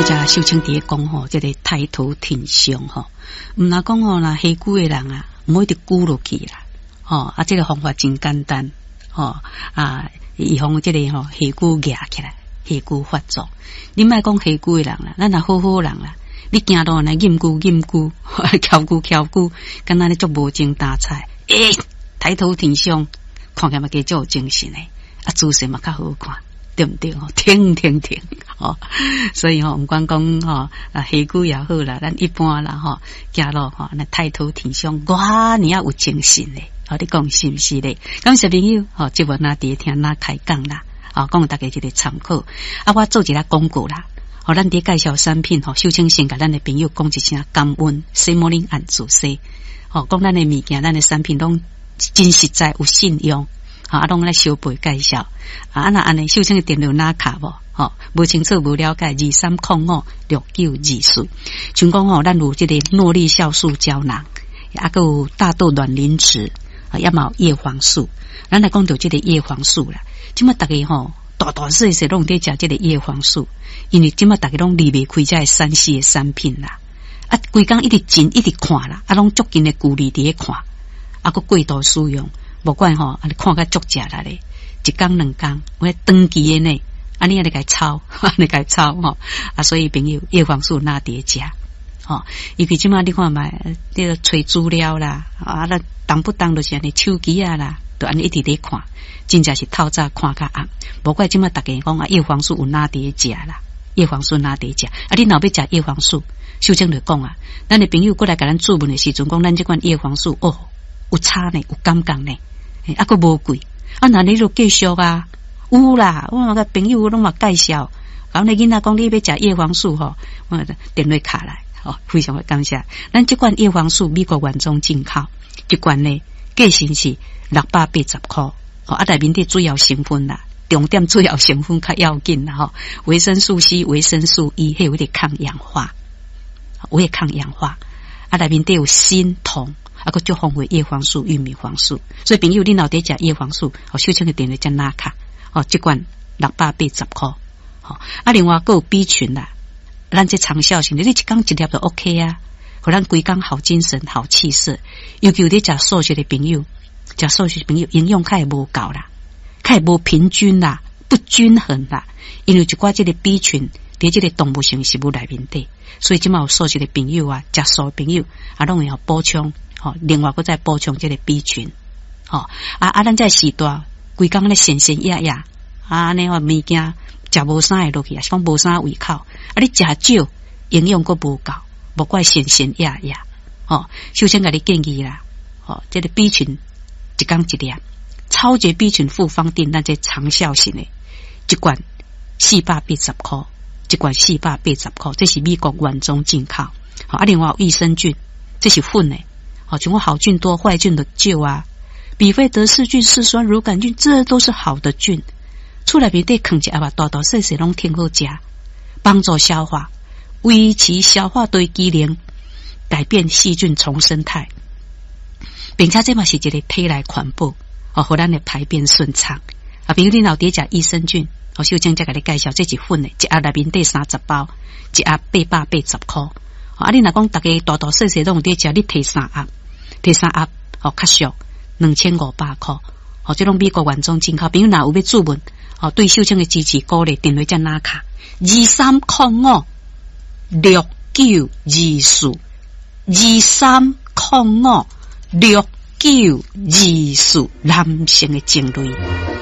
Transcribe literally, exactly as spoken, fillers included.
才秀清伫讲吼，这个抬头挺胸吼，毋若讲吼啦，下久的人啊，唔好一直久落去啦，吼啊，这个方法真简单，吼啊，预防这个吼下久压起来，下久发作。你莫讲下久的人啦，咱若好好人啦，你行路来饮久饮久，翘久翘久，敢若你足无精打采，诶、欸，抬头挺胸，看起来嘛加足有精神诶，啊，姿势嘛较好看。对不对哦？挺挺挺哦，所以吼，唔管讲吼啊，下久也好啦，咱一般啦吼，行路吼，那抬头挺胸，哇，你要有精神嘞，好，你讲是不是嘞？咁小朋友吼，即文那第听那开讲啦，啊，讲大家一个参考。啊，我做一个广告啦，吼，咱伫介绍产品吼，秀清先甲咱的朋友讲一声感恩，西摩林安主西，吼，讲咱的物件，咱的产品拢真实在有信用。啊，拢来小背介绍啊，那安尼秀清的电话哪卡无？吼，无清楚无了解，二三空五六九二四。像讲吼，咱有这个诺丽酵素胶囊，啊，个有大豆卵磷脂，啊，也嘛有叶黄素。咱来讲到这个叶黄素啦，即么大家吼大大细细拢在食这个叶黄素，因为即么大家拢离袂开这个山西的产品啦，啊，规工一直进一直看啦，啊，拢足紧的鼓励伫咧看，啊，个过度使用。无怪吼，啊你看个足食啦咧，一工两工，我长期的呢，啊你啊你该抄，啊你该抄吼，啊所以朋友叶黄素哪碟食，吼，尤其即马你看卖，这个找资料啦，啊那当不当就是安尼手机啊啦，都安尼一直咧看，真正是透早看甲暗，无怪即马大家讲啊叶黄素有哪碟食啦，叶黄素哪碟食，啊你若要食叶黄素，秀清就讲啊，咱的朋友过来甲咱注文的时阵，讲咱这款叶黄素哦有差呢，有感觉呢。啊，个无贵，啊，那你就继续啊，有啦，我那个朋友拢嘛介绍，然后你囡仔讲你要食叶黄素吼，我电话卡来，哦，非常的感谢。咱这款叶黄素美国原装进口，一罐呢价钱是六百八十块，哦，啊，内面的主要成分啦，重点主要成分较要紧啦，吼，维生素 C、维生素 E， 还有点抗氧化，有点抗氧化，啊，内面都有锌、铜。啊，个就红为叶黄素、玉米黄素，所以朋友你老爹食叶黄素，哦，秀清的电话叫纳卡，哦，这罐六百八十块，好，啊，另外还有 B 群啦，咱这长效型的，你一缸一粒就 OK 啊，互咱规工好精神、好气色，尤其有咧食素食的朋友，食素食的朋友营养较会无够啦，较会无平均啦，不均衡啦，因为一寡这个 B 群伫这个动物性食物内面底，所以即嘛有素食的朋友啊，食素的朋友啊，拢会要补充。哦，另外再补充这个 B 群，哦，啊啊，咱在时代规工咧闲闲压压，啊，你话物件食无啥会落去啊，是讲无啥胃口，啊，你食少，营养佫无够，无怪闲闲压压，哦，首先甲你建议啦，哦，这个 B 群一缸一粒，超级 B 群复方定，咱这长效型的，一罐四百八十块，一罐四百八十块，这是美国原装进口，好，啊，另外有益生菌，这是混的。好，像我好菌多，坏菌的旧啊，比菲德氏菌、嗜酸乳杆菌，这都是好的菌。出来面对啃起来吧，大大细细拢挺好食，帮助消化，维持消化堆机能，改变细菌重生态，并且这嘛是一个体内环保，哦，互咱的排便顺畅。啊，比如你老爹食益生菌，我秀清再给你介绍，这是粉的，一盒内面底三十包，一盒八百八十块。啊，你若讲大家大大细细拢有伫食，你摕三盒。第三盒哦，较俗两千五百块，哦，这种美国原装进口，朋友若有要注文，哦，对秀清的支持鼓励，电话叫哪卡二三空五六九二四二三空五六九二四，男性的种类。